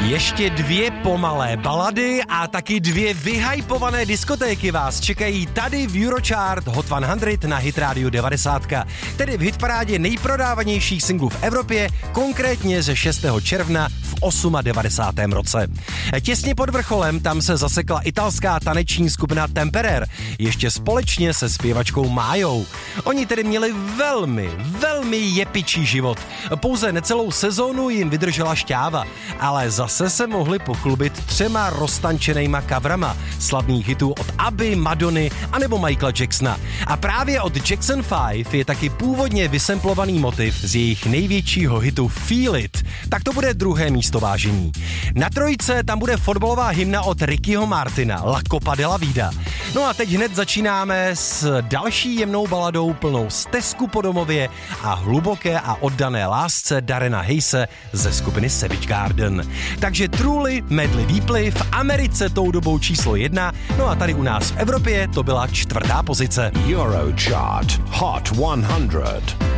Ještě 2 pomalé balady a taky 2 vyhypované diskotéky vás čekají tady v Eurochart Hot 100 na Hit Radio 90, tedy v hitparádě nejprodávanějších singlů v Evropě, konkrétně ze 6. června v 98. roce. Těsně pod vrcholem tam se zasekla italská taneční skupina Temperer, ještě společně se zpěvačkou Májou. Oni tedy měli velmi jepičí život. Pouze necelou sezónu jim vydržela šťáva, ale zase se mohli pochlubit 3 roztančenejma coverama slavných hitů od Abby, Madony anebo Michaela Jacksona. A právě od Jackson 5 je taky původně vysemplovaný motiv z jejich největšího hitu Feel It. Tak to bude 2. místo vážení. Na 3 tam bude fotbalová hymna od Rickyho Martina, La Copa de la Vida. No a teď hned začínáme s další jemnou baladou plnou stesku po domově a hluboké a oddané lásce Darrena Hayse ze skupiny Savage Garden. Takže Truly, Madly Deeply v Americe tou dobou číslo 1, no a tady u nás v Evropě to byla 4. pozice. Eurochart Hot 100.